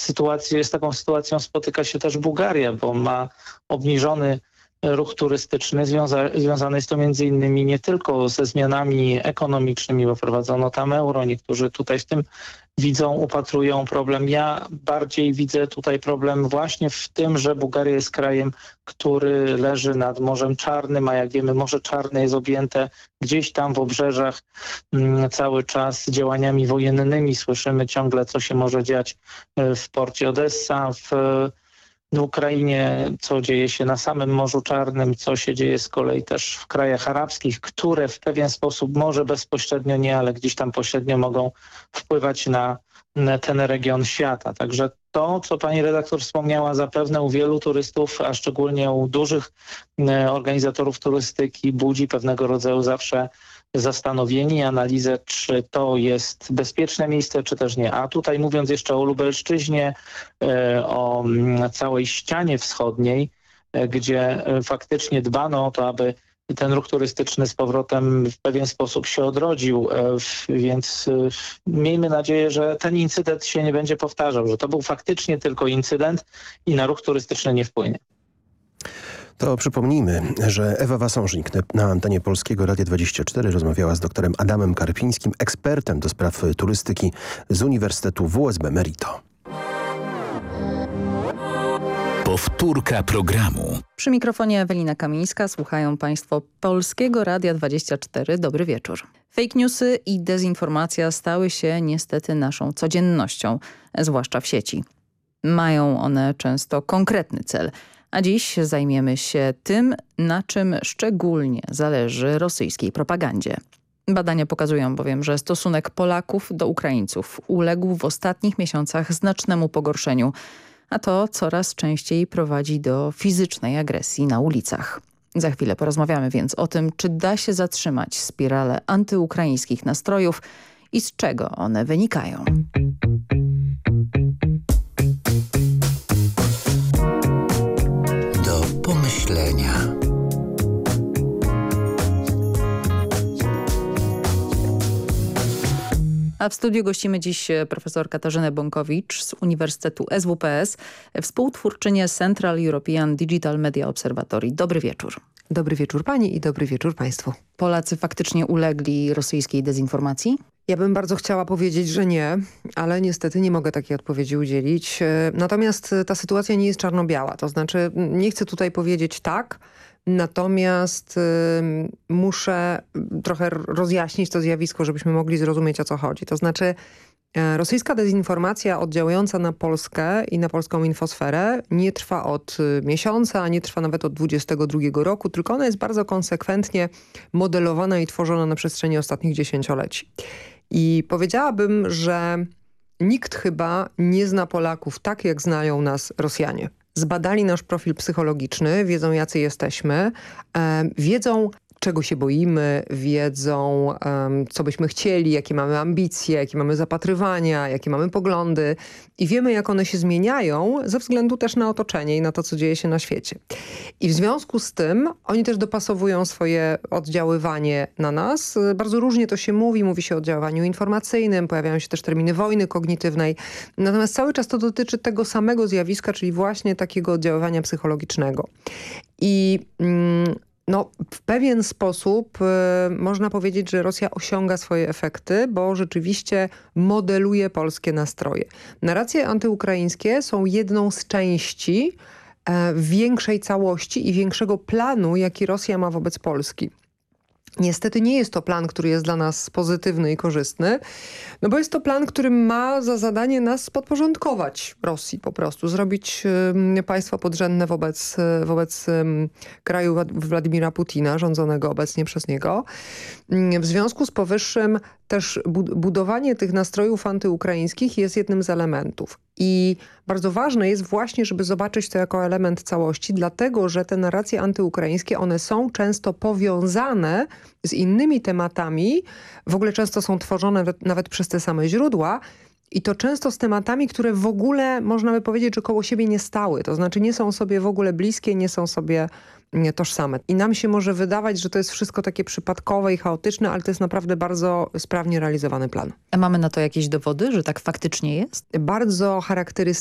z taką sytuacją spotyka się też Bułgaria, bo ma obniżony ruch turystyczny. Związane jest to między innymi nie tylko ze zmianami ekonomicznymi, bo wprowadzono tam euro. Niektórzy tutaj w tym upatrują problem. Ja bardziej widzę tutaj problem właśnie w tym, że Bułgaria jest krajem, który leży nad Morzem Czarnym, a jak wiemy, Morze Czarne jest objęte gdzieś tam w obrzeżach cały czas działaniami wojennymi. Słyszymy ciągle, co się może dziać w porcie Odessa, w Ukrainie, co dzieje się na samym Morzu Czarnym, co się dzieje z kolei też w krajach arabskich, które w pewien sposób, może bezpośrednio nie, ale gdzieś tam pośrednio mogą wpływać na ten region świata. Także to, co pani redaktor wspomniała, zapewne u wielu turystów, a szczególnie u dużych organizatorów turystyki budzi pewnego rodzaju zawsze zastanowienie i analizę, czy to jest bezpieczne miejsce, czy też nie. A tutaj mówiąc jeszcze o Lubelszczyźnie, o całej ścianie wschodniej, gdzie faktycznie dbano o to, aby ten ruch turystyczny z powrotem w pewien sposób się odrodził, więc miejmy nadzieję, że ten incydent się nie będzie powtarzał, że to był faktycznie tylko incydent i na ruch turystyczny nie wpłynie. To przypomnijmy, że Ewa Wasążnik na antenie Polskiego Radia 24 rozmawiała z doktorem Adamem Karpińskim, ekspertem do spraw turystyki z Uniwersytetu WSB Merito. Powtórka programu. Przy mikrofonie Ewelina Kamińska. Słuchają Państwo Polskiego Radia 24. Dobry wieczór. Fake newsy i dezinformacja stały się niestety naszą codziennością, zwłaszcza w sieci. Mają one często konkretny cel. A dziś zajmiemy się tym, na czym szczególnie zależy rosyjskiej propagandzie. Badania pokazują bowiem, że stosunek Polaków do Ukraińców uległ w ostatnich miesiącach znacznemu pogorszeniu, a to coraz częściej prowadzi do fizycznej agresji na ulicach. Za chwilę porozmawiamy więc o tym, czy da się zatrzymać spiralę antyukraińskich nastrojów i z czego one wynikają. Do pomyślenia. A w studiu gościmy dziś profesor Katarzynę Bąkowicz z Uniwersytetu SWPS, współtwórczynię Central European Digital Media Observatory. Dobry wieczór. Dobry wieczór pani i dobry wieczór państwu. Polacy faktycznie ulegli rosyjskiej dezinformacji? Ja bym bardzo chciała powiedzieć, że nie, ale niestety nie mogę takiej odpowiedzi udzielić. Natomiast ta sytuacja nie jest czarno-biała. To znaczy nie chcę tutaj powiedzieć tak, natomiast muszę trochę rozjaśnić to zjawisko, żebyśmy mogli zrozumieć, o co chodzi. To znaczy rosyjska dezinformacja oddziałująca na Polskę i na polską infosferę nie trwa od miesiąca, nie trwa nawet od 2022 roku, tylko ona jest bardzo konsekwentnie modelowana i tworzona na przestrzeni ostatnich dziesięcioleci. I powiedziałabym, że nikt chyba nie zna Polaków tak, jak znają nas Rosjanie. Zbadali nasz profil psychologiczny, wiedzą, jacy jesteśmy, wiedzą, czego się boimy, wiedzą, co byśmy chcieli, jakie mamy ambicje, jakie mamy zapatrywania, jakie mamy poglądy i wiemy, jak one się zmieniają ze względu też na otoczenie i na to, co dzieje się na świecie. I w związku z tym oni też dopasowują swoje oddziaływanie na nas. Bardzo różnie to się mówi się o oddziaływaniu informacyjnym, pojawiają się też terminy wojny kognitywnej. Natomiast cały czas to dotyczy tego samego zjawiska, czyli właśnie takiego oddziaływania psychologicznego. I w pewien sposób można powiedzieć, że Rosja osiąga swoje efekty, bo rzeczywiście modeluje polskie nastroje. Narracje antyukraińskie są jedną z części większej całości i większego planu, jaki Rosja ma wobec Polski. Niestety nie jest to plan, który jest dla nas pozytywny i korzystny, bo jest to plan, który ma za zadanie nas podporządkować Rosji po prostu, zrobić państwo podrzędne wobec kraju Władimira Putina, rządzonego obecnie przez niego. W związku z powyższym też budowanie tych nastrojów antyukraińskich jest jednym z elementów. I bardzo ważne jest właśnie, żeby zobaczyć to jako element całości, dlatego że te narracje antyukraińskie, one są często powiązane z innymi tematami, w ogóle często są tworzone nawet przez te same źródła i to często z tematami, które w ogóle można by powiedzieć, że koło siebie nie stały. To znaczy nie są sobie w ogóle bliskie, nie są sobie tożsame. I nam się może wydawać, że to jest wszystko takie przypadkowe i chaotyczne, ale to jest naprawdę bardzo sprawnie realizowany plan. A mamy na to jakieś dowody, że tak faktycznie jest? Bardzo charakterystyczne